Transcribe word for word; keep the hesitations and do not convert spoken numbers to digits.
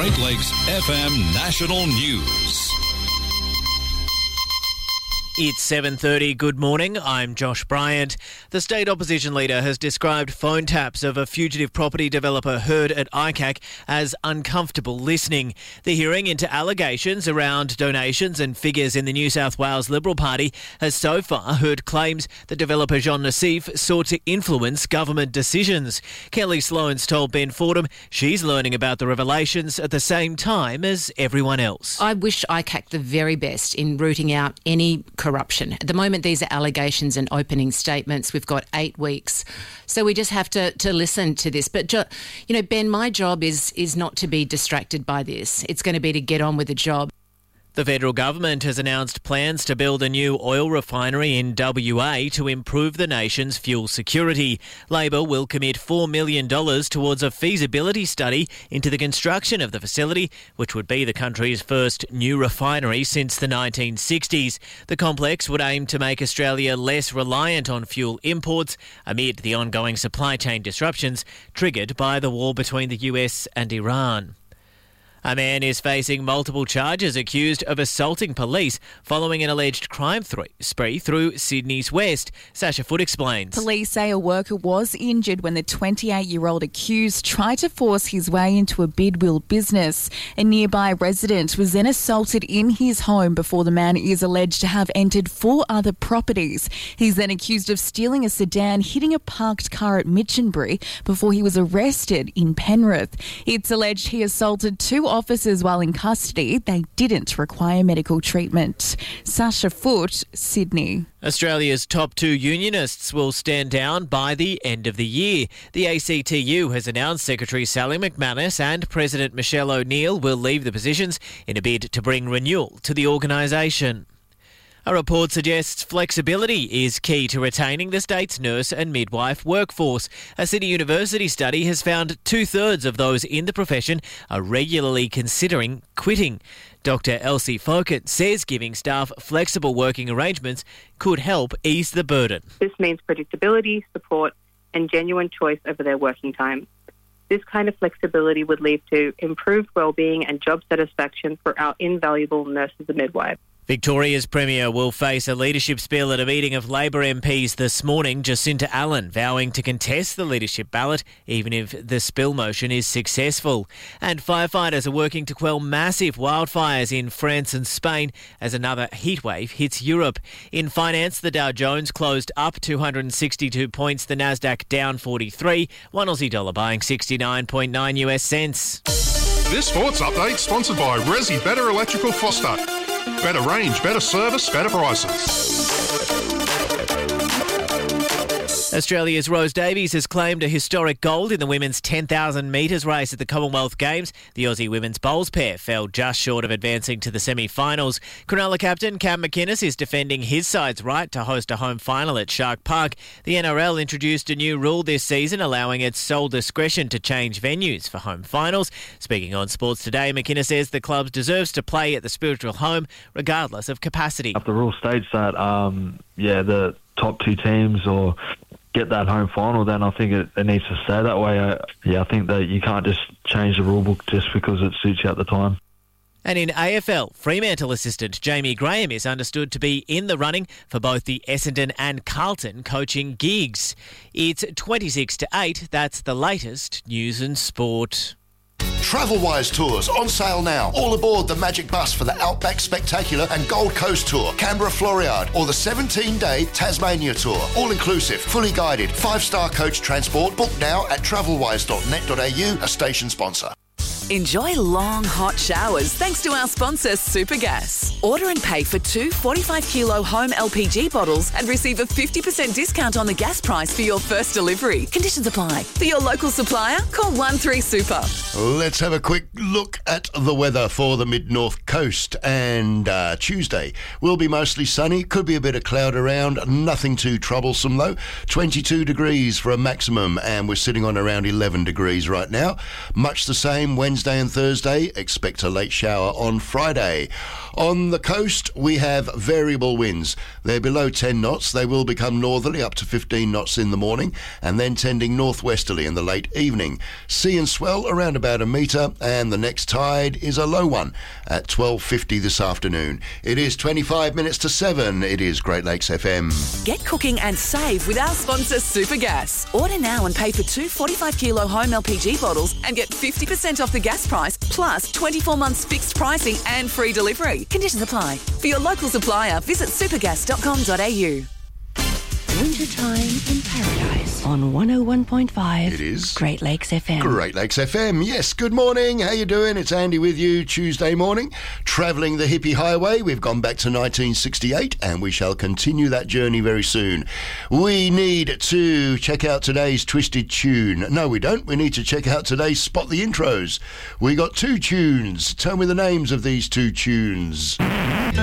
Great Lakes F M National News. It's seven thirty. Good morning. I'm Josh Bryant. The state opposition leader has described phone taps of a fugitive property developer heard at I C A C as uncomfortable listening. The hearing into allegations around donations and figures in the New South Wales Liberal Party has so far heard claims that developer Jean Nassif sought to influence government decisions. Kelly Sloan's told Ben Fordham she's learning about the revelations at the same time as everyone else. I wish I C A C the very best in rooting out any corruption. At the moment, these are allegations and opening statements. We've got eight weeks. So we just have to, to listen to this. But, you know, Ben, my job is is not to be distracted by this. It's going to be to get on with the job. The federal government has announced plans to build a new oil refinery in W A to improve the nation's fuel security. Labor will commit four million dollars towards a feasibility study into the construction of the facility, which would be the country's first new refinery since the nineteen sixties. The complex would aim to make Australia less reliant on fuel imports amid the ongoing supply chain disruptions triggered by the war between the U S and Iran. A man is facing multiple charges accused of assaulting police following an alleged crime th- spree through Sydney's west. Sasha Foote explains. Police say a worker was injured when the twenty-eight-year-old accused tried to force his way into a bidwill business. A nearby resident was then assaulted in his home before the man is alleged to have entered four other properties. He's then accused of stealing a sedan, hitting a parked car at Minchinbury before he was arrested in Penrith. It's alleged he assaulted two officers while in custody. They didn't require medical treatment. Sasha Foote, Sydney. Australia's top two unionists will stand down by the end of the year. The A C T U has announced Secretary Sally McManus and President Michelle O'Neill will leave the positions in a bid to bring renewal to the organisation. A report suggests flexibility is key to retaining the state's nurse and midwife workforce. A City University study has found two-thirds of those in the profession are regularly considering quitting. Doctor Elsie Fokett says giving staff flexible working arrangements could help ease the burden. This means predictability, support and genuine choice over their working time. This kind of flexibility would lead to improved wellbeing and job satisfaction for our invaluable nurses and midwives. Victoria's Premier will face a leadership spill at a meeting of Labor M Ps this morning. Jacinta Allen vowing to contest the leadership ballot even if the spill motion is successful. And firefighters are working to quell massive wildfires in France and Spain as another heatwave hits Europe. In finance, the Dow Jones closed up two hundred sixty-two points, the Nasdaq down forty-three, one Aussie dollar buying sixty-nine point nine US cents. This sports update sponsored by Resi Better Electrical Foster. Better range, better service, better prices. Australia's Rose Davies has claimed a historic gold in the women's ten thousand metres race at the Commonwealth Games. The Aussie women's bowls pair fell just short of advancing to the semi-finals. Cronulla captain Cam McInnes is defending his side's right to host a home final at Shark Park. The N R L introduced a new rule this season allowing its sole discretion to change venues for home finals. Speaking on Sports Today, McInnes says the club deserves to play at the spiritual home regardless of capacity. If the rule states that, um, yeah, the top two teams or get that home final, then I think it, it needs to stay that way. I, yeah, I think that you can't just change the rule book just because it suits you at the time. And in A F L, Fremantle assistant Jamie Graham is understood to be in the running for both the Essendon and Carlton coaching gigs. It's twenty-six to eight. That's the latest news and sport. Travelwise Tours on sale now. All aboard the Magic Bus for the Outback Spectacular and Gold Coast Tour, Canberra Floriade, or the seventeen-day Tasmania Tour. All inclusive, fully guided, five-star coach transport. Book now at travelwise dot net dot a u, a station sponsor. Enjoy long, hot showers thanks to our sponsor, Supergas. Order and pay for two forty-five kilo home L P G bottles and receive a fifty percent discount on the gas price for your first delivery. Conditions apply. For your local supplier, call one three super. Let's have a quick look at the weather for the mid-north coast. And uh, Tuesday will be mostly sunny. Could be a bit of cloud around. Nothing too troublesome, though. twenty-two degrees for a maximum, and we're sitting on around eleven degrees right now. Much the same Wednesday and Thursday. Expect a late shower on Friday. On the coast, we have variable winds. They're below ten knots. They will become northerly up to fifteen knots in the morning and then tending northwesterly in the late evening. Sea and swell around about about a metre, and the next tide is a low one at twelve fifty this afternoon. It is twenty-five minutes to seven. It is Great Lakes F M. Get cooking and save with our sponsor Supergas. Order now and pay for two forty-five kilo home L P G bottles and get fifty percent off the gas price, plus twenty-four months fixed pricing and free delivery. Conditions apply. For your local supplier, visit supergas dot com dot a u. Wintertime in Paradise on one oh one point five. It is Great Lakes F M. Great Lakes F M. Yes, good morning. How you doing? It's Andy with you Tuesday morning. Travelling the hippie highway. We've gone back to nineteen sixty-eight and we shall continue that journey very soon. We need to check out today's twisted tune. No, we don't. We need to check out today's Spot the Intros. We got two tunes. Tell me the names of these two tunes.